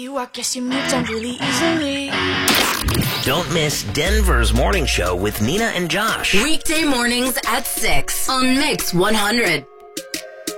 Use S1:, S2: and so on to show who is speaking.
S1: you, I guess you moved on really easily.
S2: Don't miss Denver's Morning Show with Nina and Josh.
S3: Weekday mornings at 6 on Mix 100.